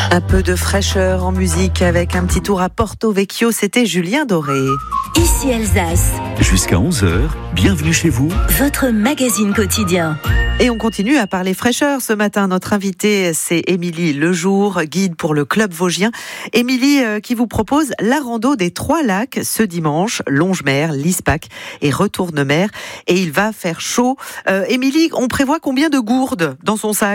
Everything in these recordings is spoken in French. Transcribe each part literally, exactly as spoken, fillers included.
Un peu de fraîcheur en musique avec un petit tour à Porto Vecchio, c'était Julien Doré. Ici Alsace. Jusqu'à onze heures, bienvenue chez vous. Votre magazine quotidien. Et on continue à parler fraîcheur ce matin. Notre invitée, c'est Émilie Lejour, guide pour le Club Vosgien. Émilie euh, qui vous propose la rando des Trois Lacs ce dimanche, Longemer, Lispac et Retournemer. Et il va faire chaud. Euh, Émilie, on prévoit combien de gourdes dans son sac ?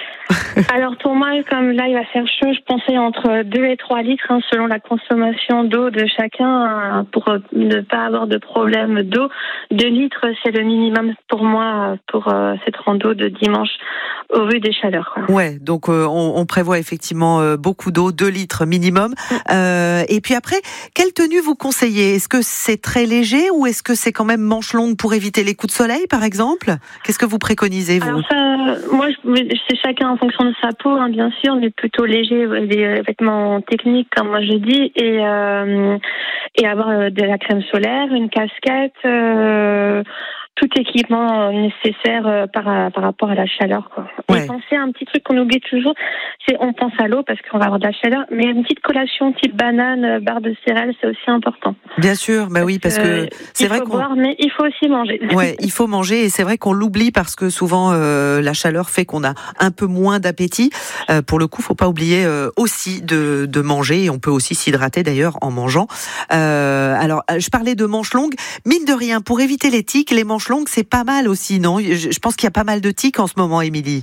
Alors pour moi, comme là il va faire chaud, je pensais entre deux et trois litres hein, selon la consommation d'eau de chacun hein, pour ne pas avoir de problème d'eau. deux litres, c'est le minimum pour moi pour euh, cette rando de dimanche au vu des chaleurs. Quoi. Ouais, donc euh, on, on prévoit effectivement euh, beaucoup d'eau, deux litres minimum. Euh, et puis après, quelle tenue vous conseillez ? Est-ce que c'est très léger ou est-ce que c'est quand même manche longue pour éviter les coups de soleil par exemple ? Qu'est-ce que vous préconisez vous ? Alors ça, moi, c'est chacun en fonction de sa peau, hein, bien sûr, mais plutôt léger, des vêtements techniques, comme moi je dis, et, euh, et avoir de la crème solaire, une casquette, euh, tout équipement nécessaire par, par rapport à la chaleur, quoi. Ouais. Et penser à un petit truc qu'on oublie toujours, c'est on pense à l'eau parce qu'on va avoir de la chaleur, mais une petite collation type banane, barre de céréales, c'est aussi important. Bien sûr, bah oui, parce que c'est vrai qu'on... Il faut boire, mais il faut aussi manger. Ouais, il faut manger et c'est vrai qu'on l'oublie parce que souvent euh, la chaleur fait qu'on a un peu moins d'appétit. Euh, pour le coup, faut pas oublier euh, aussi de, de manger et on peut aussi s'hydrater d'ailleurs en mangeant. Euh, alors, je parlais de manches longues, mine de rien, pour éviter les tiques, les manches longues, c'est pas mal aussi, non ? Je, je pense qu'il y a pas mal de tiques en ce moment, Émilie.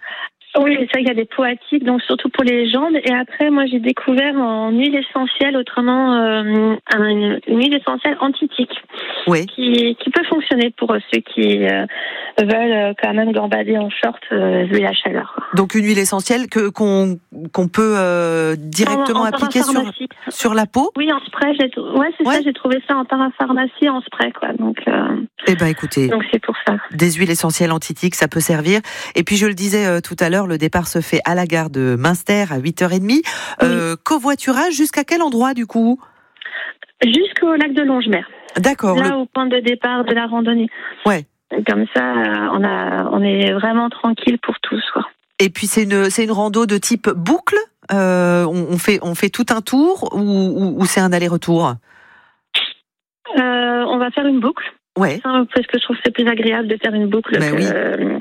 Oui, c'est vrai qu'il y a des peaux à tiques, donc surtout pour les jambes. Et après, moi, j'ai découvert en huile essentielle, autrement, euh, une, une huile essentielle anti-tique. Oui. Qui, qui peut fonctionner pour ceux qui euh, veulent quand même gambader en short euh, vu la chaleur. Quoi. Donc une huile essentielle que qu'on qu'on peut euh, directement en, en appliquer sur sur la peau. Oui, en spray. J'ai, ouais, c'est ouais. ça. J'ai trouvé ça en parapharmacie en spray, quoi. Donc. Euh, eh ben, écoutez. Donc c'est pour ça. Des huiles essentielles anti-tiques, ça peut servir. Et puis je le disais euh, tout à l'heure, le départ se fait à la gare de Münster à huit heures trente. Euh, oui. Covoiturage jusqu'à quel endroit du coup ? Jusqu'au lac de Longemer. D'accord. Là, le... au point de départ de la randonnée. Ouais. Comme ça, on a, on est vraiment tranquille pour tous, quoi. Et puis c'est une, c'est une rando de type boucle. Euh, on, on fait, on fait tout un tour ou, ou, ou c'est un aller-retour ? euh, On va faire une boucle. Ouais. Parce que je trouve que c'est plus agréable de faire une boucle. Ben que, oui. euh,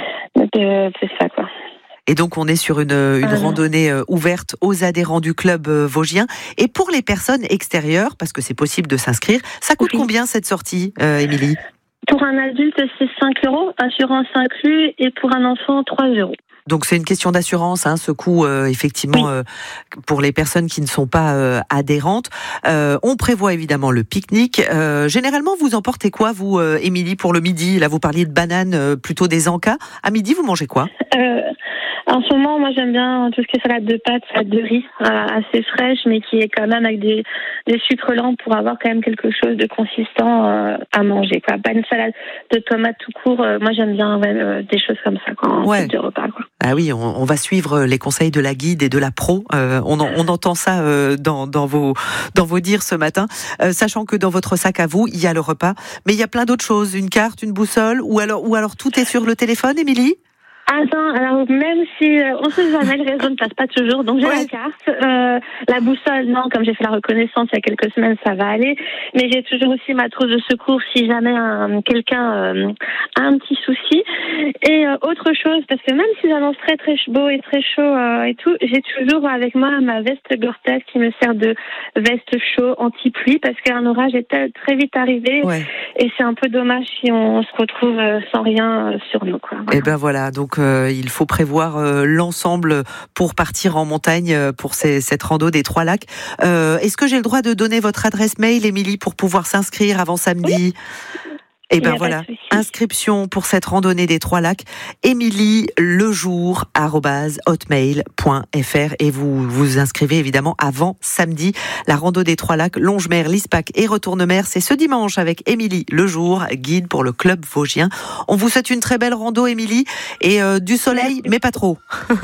de, c'est ça, quoi. Et donc, on est sur une, une euh... randonnée ouverte aux adhérents du club vosgien. Et pour les personnes extérieures, parce que c'est possible de s'inscrire, ça coûte oui. combien cette sortie, euh, Émilie ? Pour un adulte, c'est cinq euros, assurance inclus, et pour un enfant, trois euros. Donc c'est une question d'assurance, hein, ce coût euh, effectivement oui. euh, pour les personnes qui ne sont pas euh, adhérentes. Euh, on prévoit évidemment le pique-nique. Euh, généralement, vous emportez quoi, vous, euh, Émilie, pour le midi ? Là, vous parliez de bananes, euh, plutôt des encas. À midi, vous mangez quoi ? euh, En ce moment, moi, j'aime bien tout ce qui est salade de pâtes, salade de riz, euh, assez fraîche, mais qui est quand même avec des, des sucres lents pour avoir quand même quelque chose de consistant euh, à manger. Quoi. Pas une salade de tomates tout court. Euh, moi, j'aime bien ouais, euh, des choses comme ça quand ouais. de repas. Quoi. Ah oui, on, on va suivre les conseils de la guide et de la pro. Euh, on, en, on entend ça euh, dans, dans, vos, dans vos dires ce matin, euh, sachant que dans votre sac à vous, il y a le repas, mais il y a plein d'autres choses, une carte, une boussole, ou alors, ou alors tout est sur le téléphone, Émilie ? Attends, alors même si euh, on sait jamais, le réseau ne passe pas toujours, donc j'ai ouais. la carte, euh, la boussole, non, comme j'ai fait la reconnaissance il y a quelques semaines, ça va aller, mais j'ai toujours aussi ma trousse de secours si jamais un, quelqu'un euh, a un petit souci. Et euh, autre chose, parce que même si j'annonce très très beau et très chaud euh, et tout, j'ai toujours avec moi ma veste Gore-Tex qui me sert de veste chaud anti-pluie, parce qu'un orage est très vite arrivé, ouais. et c'est un peu dommage si on se retrouve sans rien sur nous, quoi. Voilà. Et ben voilà, donc Euh, il faut prévoir euh, l'ensemble pour partir en montagne euh, pour ces, cette rando des Trois Lacs. Euh, est-ce que j'ai le droit de donner votre adresse mail, Émilie, pour pouvoir s'inscrire avant samedi ? Oui. Et ben voilà, inscription pour cette randonnée des Trois Lacs, émilie lejour arobase hotmail point f r et vous vous inscrivez évidemment avant samedi. La rando des Trois Lacs, Longemer, Lispac et Retournemer, c'est ce dimanche avec Émilie Lejour, guide pour le club vosgien. On vous souhaite une très belle rando, Émilie, et euh, du soleil, mais pas trop.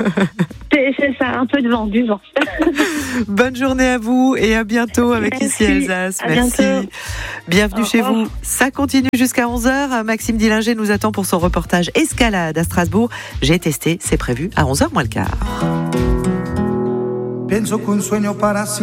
c'est, c'est ça, un peu de vent, du vent. Bonne journée à vous et à bientôt avec Ici Alsace. À Merci. Bientôt. Bienvenue Au chez revoir. vous. Ça continue jusqu'à onze heures. Maxime Dillinger nous attend pour son reportage escalade à Strasbourg. J'ai testé, c'est prévu à onze heures moins le quart. Penso che un sueño para